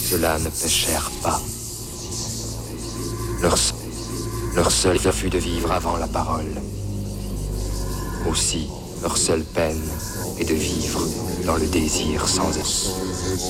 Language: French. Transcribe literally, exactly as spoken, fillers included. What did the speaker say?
ceux-là ne péchèrent pas. Leur, leur seul fut de vivre avant la parole. Aussi, leur seule peine est de vivre dans le désir sans...